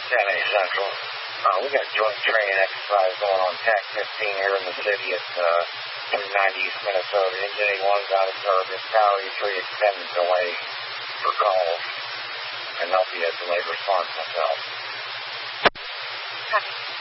San A Central. We got a joint training exercise going on TAC 15 here in the city at 290 East Minnesota. Engine A1's out of service. Tower E3 extended delay for calls. And I'll be at delayed response myself. Copy.